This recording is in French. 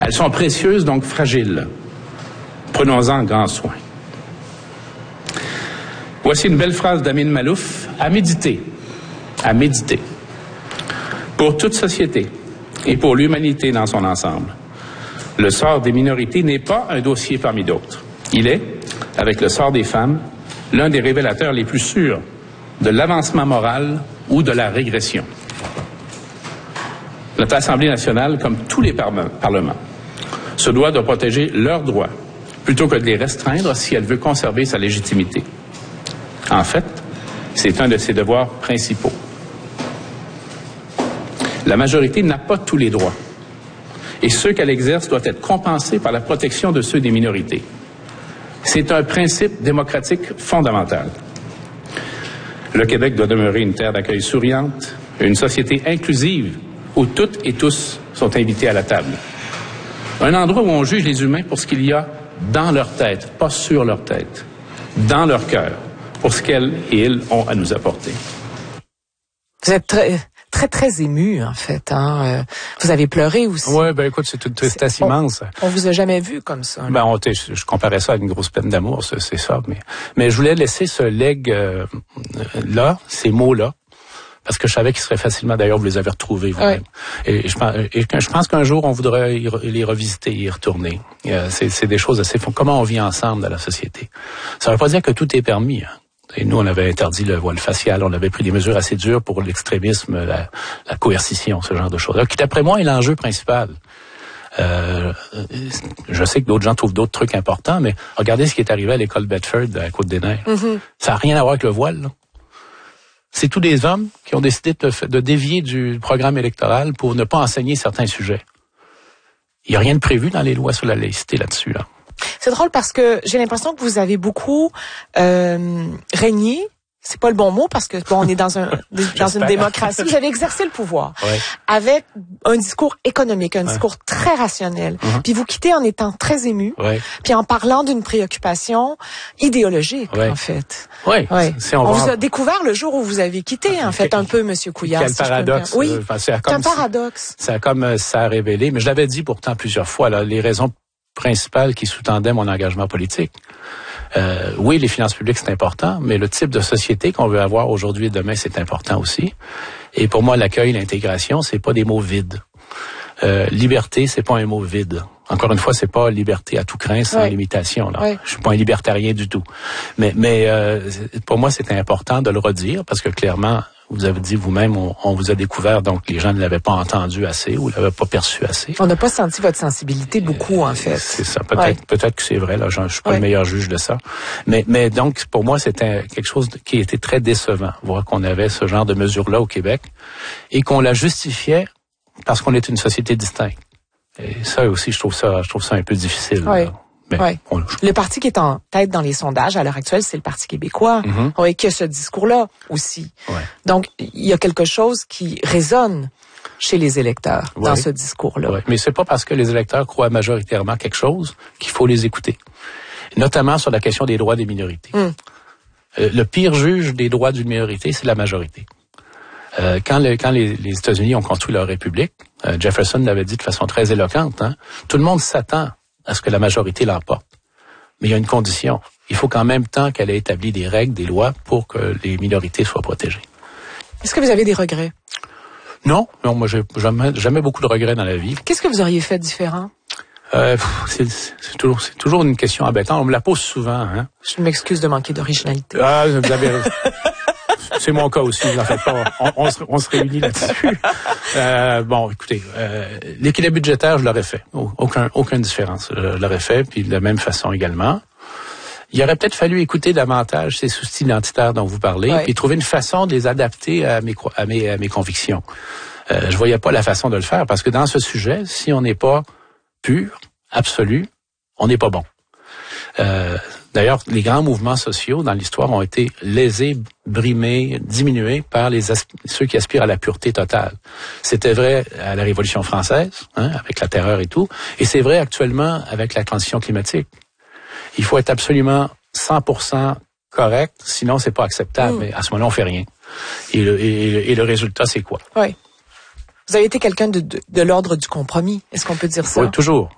Elles sont précieuses, donc fragiles. Prenons-en grand soin. Voici une belle phrase d'Amin Malouf, à méditer. À méditer. Pour toute société et pour l'humanité dans son ensemble, le sort des minorités n'est pas un dossier parmi d'autres. Il est, avec le sort des femmes, l'un des révélateurs les plus sûrs de l'avancement moral ou de la régression. Notre Assemblée nationale, comme tous les parlements, se doit de protéger leurs droits plutôt que de les restreindre si elle veut conserver sa légitimité. En fait, c'est un de ses devoirs principaux. La majorité n'a pas tous les droits. Et ceux qu'elle exerce doivent être compensés par la protection de ceux des minorités. C'est un principe démocratique fondamental. Le Québec doit demeurer une terre d'accueil souriante, une société inclusive où toutes et tous sont invités à la table. Un endroit où on juge les humains pour ce qu'il y a dans leur tête, pas sur leur tête, dans leur cœur, pour ce qu'elles et ils ont à nous apporter. Vous êtes très ému, en fait. Hein? Vous avez pleuré aussi. Oui, ben écoute, c'est une tristesse immense. On vous a jamais vu comme ça. Ben, je comparais ça à une grosse peine d'amour, c'est ça. Mais je voulais laisser ce legs là, ces mots-là, parce que je savais qu'ils seraient facilement, d'ailleurs, vous les avez retrouvés vous-même. Ouais. Et je pense qu'un jour, on voudrait les revisiter, y retourner. C'est des choses assez... Comment on vit ensemble dans la société. Ça ne veut pas dire que tout est permis, hein. Et nous, on avait interdit le voile facial, on avait pris des mesures assez dures pour l'extrémisme, la coercition, ce genre de choses. Qui, d'après moi, est l'enjeu principal. Je sais que d'autres gens trouvent d'autres trucs importants, mais regardez ce qui est arrivé à l'école Bedford à la Côte-des-Neiges. Mm-hmm. Ça n'a rien à voir avec le voile, là. C'est tous des hommes qui ont décidé de dévier du programme électoral pour ne pas enseigner certains sujets. Il n'y a rien de prévu dans les lois sur la laïcité là-dessus, là. C'est drôle parce que j'ai l'impression que vous avez beaucoup régné. C'est pas le bon mot parce que on est dans une démocratie. Vous avez exercé le pouvoir avec un discours économique, un discours très rationnel. Puis vous quittez en étant très ému, puis en parlant d'une préoccupation idéologique en fait. On vous a découvert le jour où vous avez quitté en fait un peu Monsieur Couillard. Quel paradoxe. Oui, c'est un paradoxe. Ça a révélé, mais je l'avais dit pourtant plusieurs fois là, les raisons principales qui sous-tendaient mon engagement politique. Oui, les finances publiques, c'est important, mais le type de société qu'on veut avoir aujourd'hui et demain, c'est important aussi. Et pour moi, l'accueil, l'intégration, c'est pas des mots vides. Liberté, c'est pas un mot vide. Encore une fois, c'est pas liberté à tout crin, sans limitation. Là. Je suis pas un libertarien du tout. Mais pour moi, c'était important de le redire parce que clairement, vous avez dit vous-même, on vous a découvert, donc les gens ne l'avaient pas entendu assez ou ne l'avaient pas perçu assez. On n'a pas senti votre sensibilité beaucoup, en fait. C'est ça. Peut-être que c'est vrai. Là, je suis pas le meilleur juge de ça. Mais donc, pour moi, c'était quelque chose qui était très décevant, voir qu'on avait ce genre de mesures-là au Québec et qu'on la justifiait parce qu'on est une société distincte. Et ça aussi, je trouve ça un peu difficile. Le parti qui est en tête dans les sondages à l'heure actuelle, c'est le Parti québécois. Mm-hmm. Qui a ce discours-là aussi. Donc, il y a quelque chose qui résonne chez les électeurs dans ce discours-là. Mais c'est pas parce que les électeurs croient majoritairement quelque chose qu'il faut les écouter. Notamment sur la question des droits des minorités. Le pire juge des droits d'une minorité, c'est la majorité. Quand les États-Unis ont construit leur république, Jefferson l'avait dit de façon très éloquente, tout le monde s'attend à ce que la majorité l'emporte. Mais il y a une condition. Il faut qu'en même temps qu'elle ait établi des règles, des lois pour que les minorités soient protégées. Est-ce que vous avez des regrets? Non, moi j'ai jamais beaucoup de regrets dans la vie. Qu'est-ce que vous auriez fait différent? C'est toujours une question embêtante. On me la pose souvent. Je m'excuse de manquer d'originalité. Vous avez... C'est mon cas aussi, vous en faites pas. On se réunit là-dessus. Écoutez, l'équilibre budgétaire, je l'aurais fait. Aucune différence. Je l'aurais fait, puis de la même façon également. Il aurait peut-être fallu écouter davantage ces soucis identitaires dont vous parlez, puis trouver une façon de les adapter à mes convictions. Je voyais pas la façon de le faire, parce que dans ce sujet, si on n'est pas pur, absolu, on n'est pas bon. D'ailleurs, les grands mouvements sociaux dans l'histoire ont été lésés, brimés, diminués par ceux qui aspirent à la pureté totale. C'était vrai à la Révolution française, avec la terreur et tout, et c'est vrai actuellement avec la transition climatique. Il faut être absolument 100% correct, sinon c'est pas acceptable. Mais à ce moment-là, on fait rien. Et le résultat, c'est quoi? Oui. Vous avez été quelqu'un de l'ordre du compromis. Est-ce qu'on peut dire ça? Oui, toujours.